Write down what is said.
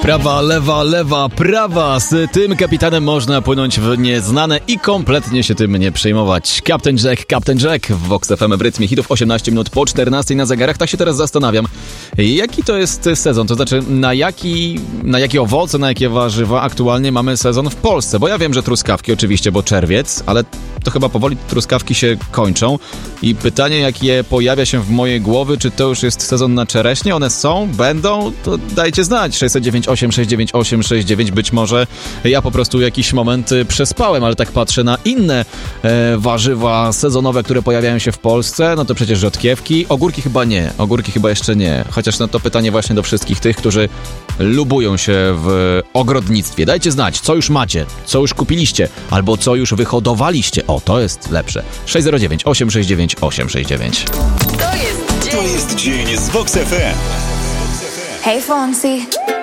Prawa, lewa, lewa, prawa. Z tym kapitanem można płynąć w nieznane i kompletnie się tym nie przejmować. Captain Jack w Vox FM w rytmie hitów 18 minut po 14 na zegarach. Tak się teraz zastanawiam, jaki to jest sezon, to znaczy na jakie owoce, na jakie warzywa aktualnie mamy sezon w Polsce. Bo ja wiem, że truskawki oczywiście, bo czerwiec, ale to chyba powoli truskawki się kończą. I pytanie, jakie pojawia się w mojej głowie, czy to już jest sezon na czereśnie? One są? Będą? To dajcie znać. 698 Być może ja po prostu jakiś moment przespałem, ale tak patrzę na inne warzywa sezonowe, które pojawiają się w Polsce. No to przecież rzodkiewki. Ogórki chyba nie. Ogórki chyba jeszcze nie. Chociaż no to pytanie właśnie do wszystkich tych, którzy lubują się w ogrodnictwie. Dajcie znać, co już macie, co już kupiliście, albo co już wyhodowaliście. O, to jest lepsze. 609 To jest dzień z Vox FM. Hey Fonzie.